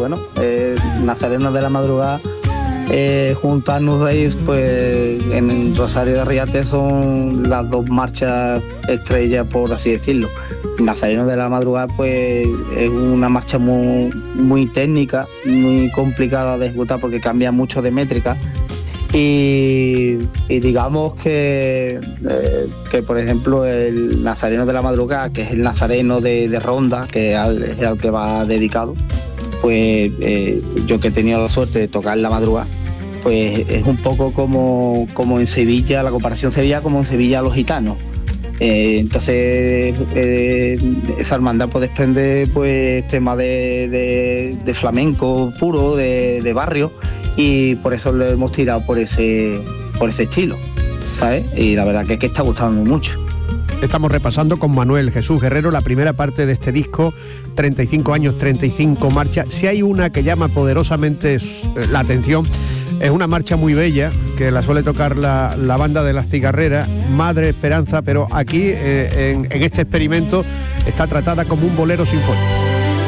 ¿no? Nazarenos de la Madrugada, junto a Agnus Dei, pues en el Rosario de Riate son las dos marchas estrellas, por así decirlo. Nazarenos de la Madrugada, pues es una marcha muy técnica, muy complicada de ejecutar porque cambia mucho de métrica. Y digamos que por ejemplo el Nazareno de la Madrugada, que es el nazareno de ronda, que es al que va dedicado, pues yo que he tenido la suerte de tocar la madrugada, pues es un poco como en Sevilla, la comparación sería como en Sevilla los gitanos. Entonces esa hermandad pues desprende pues tema de flamenco puro, de barrio, y por eso lo hemos tirado por ese estilo, ¿sabes? Y la verdad que está gustando mucho. Estamos repasando con Manuel Jesús Guerrero la primera parte de este disco, 35 años, 35 marchas. Si hay una que llama poderosamente la atención, es una marcha muy bella, que la suele tocar la banda de las Cigarreras, Madre Esperanza, pero aquí en este experimento está tratada como un bolero sinfónico.